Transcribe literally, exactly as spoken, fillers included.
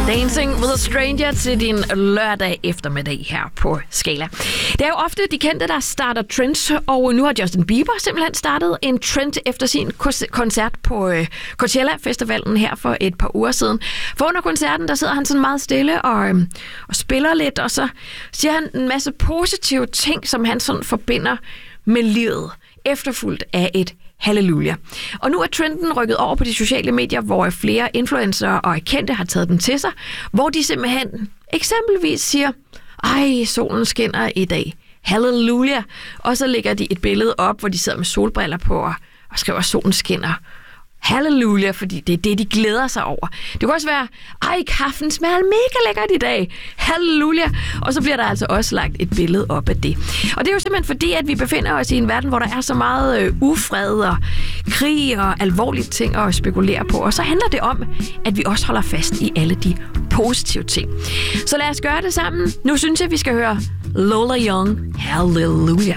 Dancing with a Stranger til din lørdag eftermiddag her på Skala. Det er jo ofte de kendte, der starter trends, og nu har Justin Bieber simpelthen startet en trend efter sin koncert på Coachella Festivalen her for et par uger siden. For under koncerten, der sidder han sådan meget stille og, og spiller lidt, og så siger han en masse positive ting, som han sådan forbinder med livet, efterfulgt af et halleluja. Og nu er trenden rykket over på de sociale medier, hvor flere influencer og kendte har taget den til sig, hvor de simpelthen eksempelvis siger, ej, solen skinner i dag, halleluja, og så lægger de et billede op, hvor de sidder med solbriller på og, og skriver, solen skinner, halleluja, fordi det er det, de glæder sig over. Det kan også være, ej, kaffen smager mega lækkert i dag, halleluja, og så bliver der altså også lagt et billede op af det. Og det er jo simpelthen fordi, at vi befinder os i en verden, hvor der er så meget øh, ufred og krig og alvorlige ting at spekulere på, og så handler det om, at vi også holder fast i alle de positive ting. Så lad os gøre det sammen. Nu synes jeg, vi skal høre Lola Young, halleluja.